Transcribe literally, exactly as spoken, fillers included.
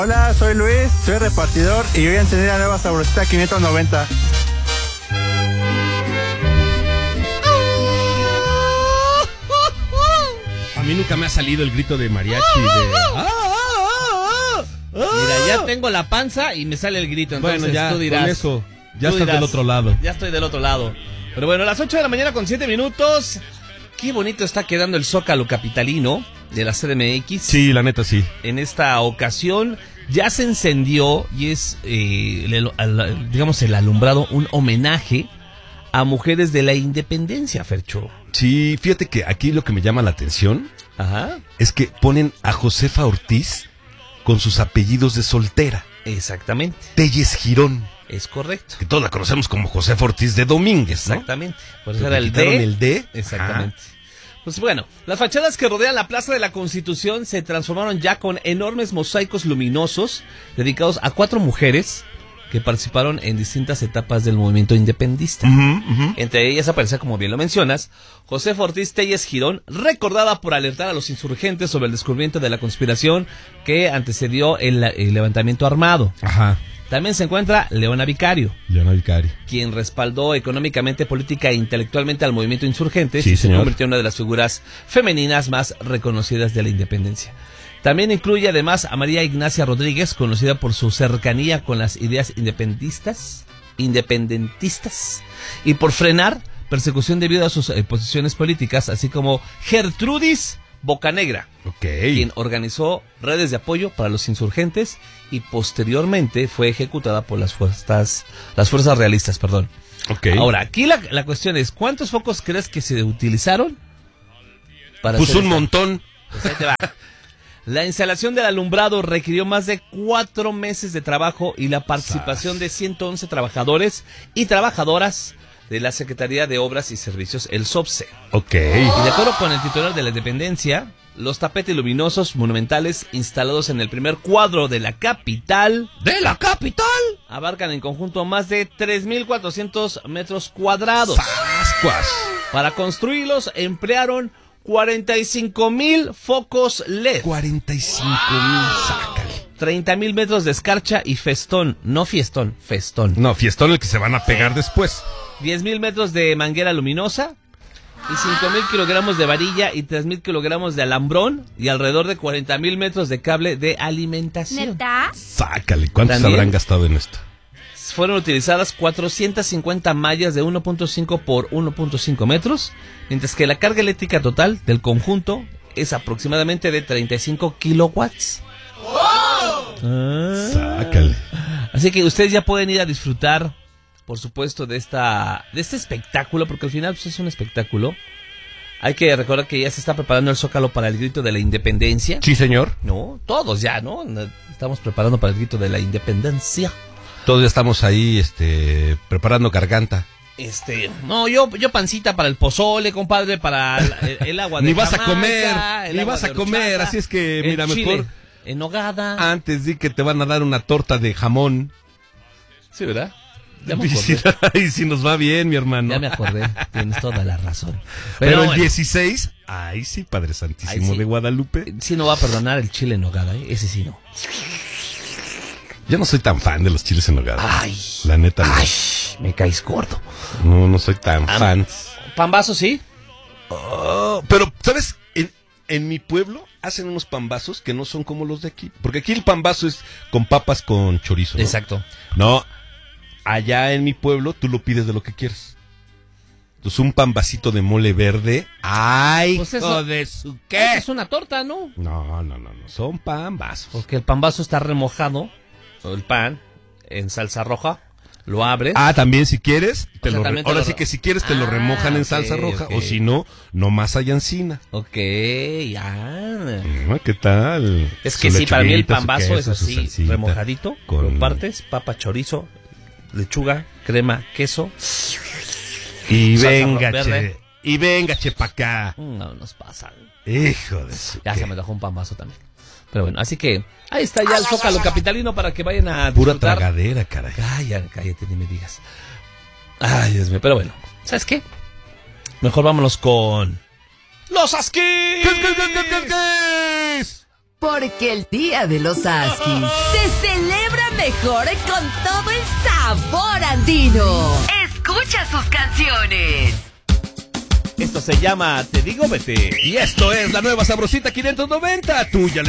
Hola, soy Luis, soy repartidor y voy a encender la nueva Sabrosita quinientos noventa. A mí nunca me ha salido el grito de mariachi de... Mira, ya tengo la panza y me sale el grito, entonces bueno, ya, tú dirás... con eso, ya tú estás dirás, del otro lado. Ya estoy del otro lado. Pero bueno, a las ocho de la mañana con siete minutos... Qué bonito está quedando el Zócalo capitalino de la C D M X. Sí, la neta sí. En esta ocasión ya se encendió y es, eh, el, el, digamos, el alumbrado, un homenaje a mujeres de la independencia, Fercho. Sí, fíjate que aquí lo que me llama la atención Ajá. es que ponen a Josefa Ortiz con sus apellidos de soltera. Exactamente. Telles Girón. Es correcto. Que todos la conocemos como Josefa Ortiz de Domínguez, ¿no? Exactamente. Por eso Pero era el quitaron D. el D. Exactamente. Ajá. Pues bueno, las fachadas que rodean la Plaza de la Constitución se transformaron ya con enormes mosaicos luminosos dedicados a cuatro mujeres que participaron en distintas etapas del movimiento independentista. Uh-huh, uh-huh. Entre ellas aparece, como bien lo mencionas, Josefa Ortiz Telles Girón, recordada por alertar a los insurgentes sobre el descubrimiento de la conspiración que antecedió el, el levantamiento armado. Ajá. También se encuentra Leona Vicario. Leona Vicario. Quien respaldó económicamente, política e intelectualmente al movimiento insurgente. Sí, y se señor. convirtió en una de las figuras femeninas más reconocidas de la independencia. También incluye además a María Ignacia Rodríguez, conocida por su cercanía con las ideas independentistas, independentistas y por frenar persecución debido a sus eh, posiciones políticas, así como Gertrudis Bocanegra, okay. quien organizó redes de apoyo para los insurgentes y posteriormente fue ejecutada por las fuerzas, las fuerzas realistas, perdón. Okay. Ahora, aquí la, la cuestión es, ¿cuántos focos crees que se utilizaron? Para pues un esta? montón. Pues ahí te va. La instalación del alumbrado requirió más de cuatro meses de trabajo y la participación de ciento once trabajadores y trabajadoras de la Secretaría de Obras y Servicios, el SOBSE. Ok. Y de acuerdo con el titular de la Independencia, los tapetes luminosos monumentales instalados en el primer cuadro de la capital... ¡De la capital! Abarcan en conjunto más de tres mil cuatrocientos metros cuadrados. ¡Sascuas! Para construirlos emplearon cuarenta y cinco mil focos L E D. cuarenta y cinco mil, sácale. treinta mil metros de escarcha y festón, no fiestón, festón. No, fiestón el que se van a pegar después. diez mil metros de manguera luminosa y cinco mil kilogramos de varilla y tres mil kilogramos de alambrón y alrededor de cuarenta mil metros de cable de alimentación. ¿Neta? Sácale, ¿cuántos ¿También? habrán gastado en esto? Fueron utilizadas cuatrocientas cincuenta mallas de uno punto cinco por uno punto cinco metros, mientras que la carga eléctrica total del conjunto es aproximadamente de treinta y cinco kilowatts. Ah. Sácale. Así que ustedes ya pueden ir a disfrutar, por supuesto, de esta de este espectáculo, porque al final pues, es un espectáculo. Hay que recordar que ya se está preparando el Zócalo para el grito de la independencia. Sí, señor. No, todos ya, ¿no? Estamos preparando para el grito de la independencia. Todos ya estamos ahí, este, preparando garganta. Este, no, yo, yo pancita para el pozole, compadre, para el, el agua de Ni vas a Jamaica, comer, el ni agua vas de a comer, horchata, así es que, el mira, chile mejor en nogada. antes di que te van a dar una torta de jamón. Sí, ¿verdad? Ya me Y si, acordé. y si nos va bien, mi hermano. Ya me acordé, tienes toda la razón. Pero, Pero el bueno, dieciséis, ay sí, Padre Santísimo Ay, sí. de Guadalupe. sí no va a perdonar el chile en nogada, ¿eh? Ese sí no. Yo no soy tan fan de los chiles en nogada. Ay, La neta no. ay, me caes gordo. No, no soy tan Ah, fan. Pambazo, sí. Oh, pero, ¿sabes? En, en mi pueblo hacen unos pambazos que no son como los de aquí. Porque aquí el pambazo es con papas con chorizo, ¿no? Exacto. No, allá en mi pueblo tú lo pides de lo que quieras. Entonces un pambacito de mole verde. ¡Ay, Pues eso- hijo de su qué! Es una torta, ¿no? No, no, no, no, son pambazos. Porque el pambazo está remojado, o el pan, en salsa roja. Lo abres. Ah, también si quieres, te O sea, lo re- también te ahora lo- sí que si quieres te lo Ah, remojan en ok, salsa roja. ok. O si no, nomás hay encina. Ok, ya. Ah, ¿qué tal? Es que Su sí, para mí el lechuguita, su pambazo queso, es su así, salsita. remojadito, con- lo partes, papa, chorizo, lechuga, crema, queso. Y salsa venga, verde. che. Y venga, che, pa' acá. No nos pasa. Hijo de su Ya qué. se me dejó un pambazo también. Pero bueno, así que ahí está ya el Zócalo capitalino para que vayan a Pura disfrutar. tragadera, caray. Cállate, cállate, ni me digas. Ay, Dios mío, pero bueno, ¿sabes qué? Mejor vámonos con... ¡Los Asquis! ¿Qué, qué, qué, qué, qué, qué es? Porque el Día de los Huskies se celebra mejor con todo el sabor andino. Escucha sus canciones. Esto se llama Te Digo Vete. Y esto es la nueva Sabrosita quinientos noventa. Tú ya le